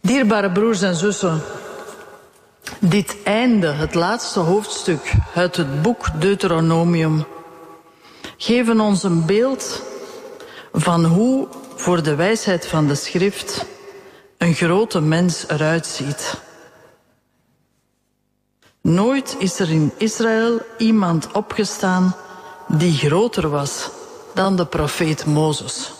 Dierbare broers en zussen, dit einde, het laatste hoofdstuk uit het boek Deuteronomium, geven ons een beeld van hoe voor de wijsheid van de schrift een grote mens eruit ziet. Nooit is er in Israël iemand opgestaan die groter was dan de profeet Mozes.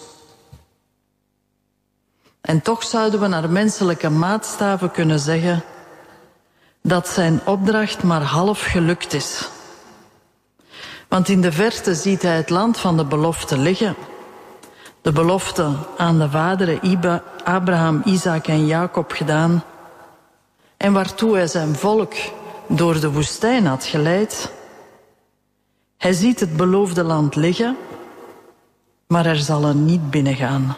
En toch zouden we naar menselijke maatstaven kunnen zeggen dat zijn opdracht maar half gelukt is. Want in de verte ziet hij het land van de belofte liggen. De belofte aan de vaderen Abraham, Isaac en Jacob gedaan. En waartoe hij zijn volk door de woestijn had geleid. Hij ziet het beloofde land liggen, maar er zal er niet binnengaan.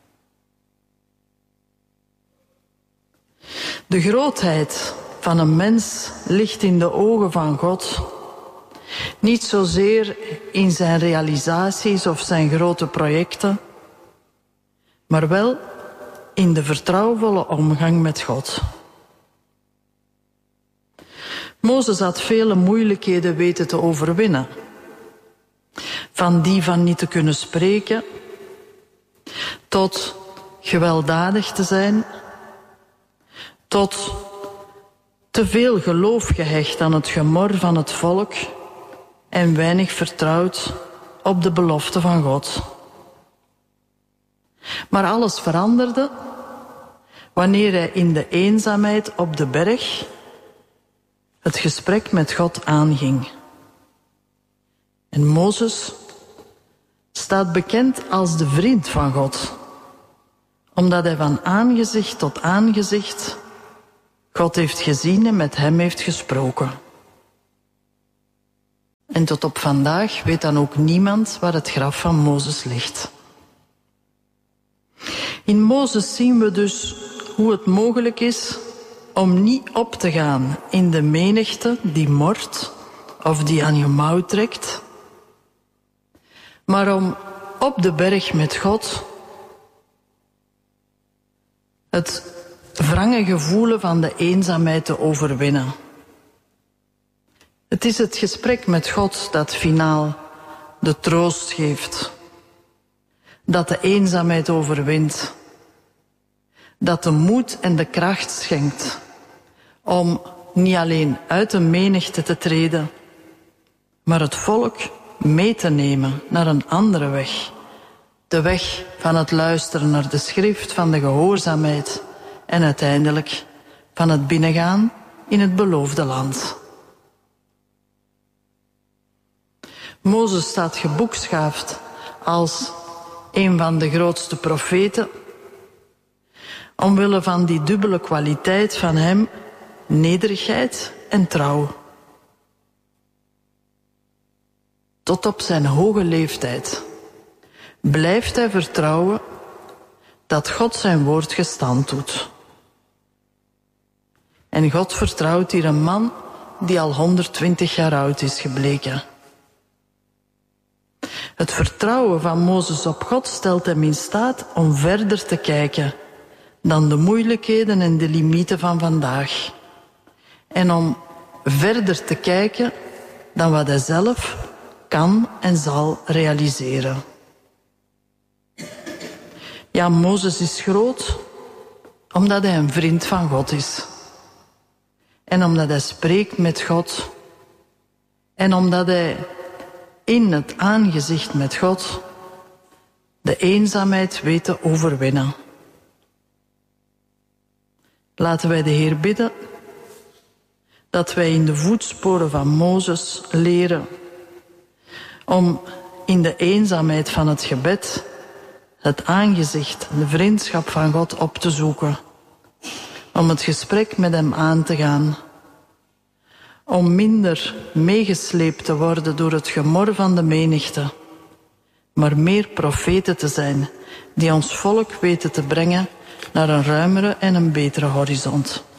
De grootheid van een mens ligt in de ogen van God. Niet zozeer in zijn realisaties of zijn grote projecten, maar wel in de vertrouwvolle omgang met God. Mozes had vele moeilijkheden weten te overwinnen. Van die van niet te kunnen spreken, tot gewelddadig te zijn, tot te veel geloof gehecht aan het gemor van het volk en weinig vertrouwd op de belofte van God. Maar alles veranderde wanneer hij in de eenzaamheid op de berg het gesprek met God aanging. En Mozes staat bekend als de vriend van God, omdat hij van aangezicht tot aangezicht God heeft gezien en met hem heeft gesproken. En tot op vandaag weet dan ook niemand waar het graf van Mozes ligt. In Mozes zien we dus hoe het mogelijk is om niet op te gaan in de menigte die mort of die aan je mouw trekt, maar om op de berg met God het wrange gevoelen van de eenzaamheid te overwinnen. Het is het gesprek met God dat finaal de troost geeft, dat de eenzaamheid overwint, dat de moed en de kracht schenkt om niet alleen uit de menigte te treden, maar het volk mee te nemen naar een andere weg. De weg van het luisteren naar de schrift, van de gehoorzaamheid en uiteindelijk van het binnengaan in het beloofde land. Mozes staat geboekschaafd als een van de grootste profeten, omwille van die dubbele kwaliteit van hem, nederigheid en trouw. Tot op zijn hoge leeftijd blijft hij vertrouwen dat God zijn woord gestand doet. En God vertrouwt hier een man die al 120 jaar oud is gebleken. Het vertrouwen van Mozes op God stelt hem in staat om verder te kijken dan de moeilijkheden en de limieten van vandaag. En om verder te kijken dan wat hij zelf kan en zal realiseren. Ja, Mozes is groot omdat hij een vriend van God is. En omdat hij spreekt met God. En omdat hij in het aangezicht met God de eenzaamheid weet te overwinnen. Laten wij de Heer bidden dat wij in de voetsporen van Mozes leren om in de eenzaamheid van het gebed het aangezicht, de vriendschap van God op te zoeken, om het gesprek met hem aan te gaan, om minder meegesleept te worden door het gemor van de menigte, maar meer profeten te zijn die ons volk weten te brengen naar een ruimere en een betere horizont.